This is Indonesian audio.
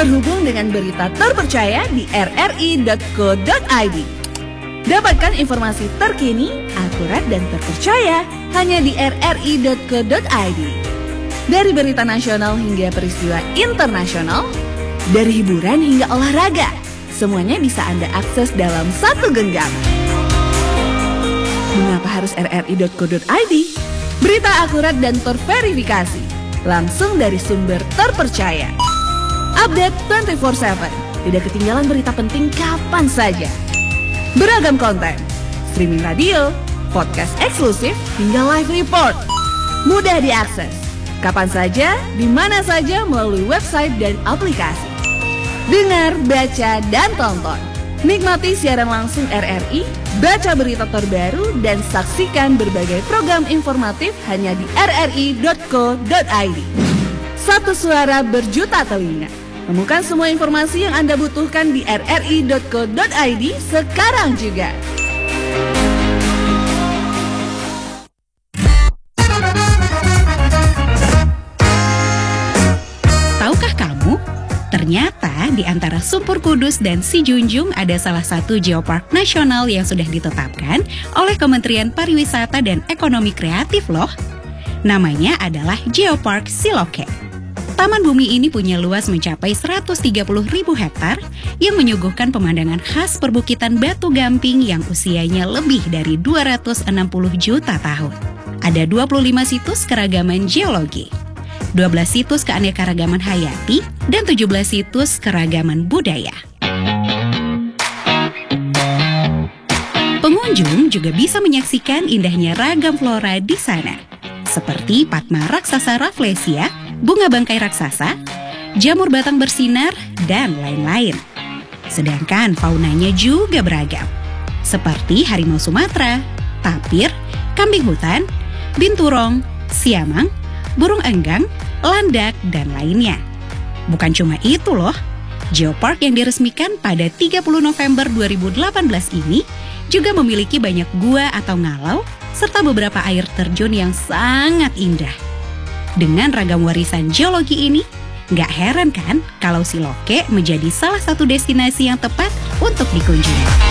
terhubung dengan berita terpercaya di rri.co.id. Dapatkan informasi terkini, akurat dan terpercaya hanya di rri.co.id. Dari berita nasional hingga peristiwa internasional, dari hiburan hingga olahraga, semuanya bisa Anda akses dalam satu genggaman. Mengapa harus rri.co.id? Berita akurat dan terverifikasi, langsung dari sumber terpercaya. Update 24/7, tidak ketinggalan berita penting kapan saja. Beragam konten, streaming radio, podcast eksklusif, hingga live report. Mudah diakses, kapan saja, di mana saja melalui website dan aplikasi. Dengar, baca, dan tonton. Nikmati siaran langsung RRI, baca berita terbaru, dan saksikan berbagai program informatif hanya di rri.co.id. Satu suara berjuta telinga. Temukan semua informasi yang Anda butuhkan di rri.co.id sekarang juga. Tahukah kamu? Ternyata di antara Sumpur Kudus dan Sijunjung ada salah satu geopark nasional yang sudah ditetapkan oleh Kementerian Pariwisata dan Ekonomi Kreatif loh. Namanya adalah Geopark Siloke. Taman bumi ini punya luas mencapai 130.000 hektar yang menyuguhkan pemandangan khas perbukitan batu gamping yang usianya lebih dari 260 juta tahun. Ada 25 situs keragaman geologi, 12 situs keanekaragaman hayati, dan 17 situs keragaman budaya. Pengunjung juga bisa menyaksikan indahnya ragam flora di sana, seperti Padma raksasa Rafflesia, bunga bangkai raksasa, jamur batang bersinar, dan lain-lain. Sedangkan faunanya juga beragam, seperti harimau Sumatera, tapir, kambing hutan, binturong, siamang, burung enggang, landak, dan lainnya. Bukan cuma itu loh, Geopark yang diresmikan pada 30 November 2018 ini juga memiliki banyak gua atau ngalau, serta beberapa air terjun yang sangat indah. Dengan ragam warisan geologi ini, nggak heran kan kalau Siloke menjadi salah satu destinasi yang tepat untuk dikunjungi.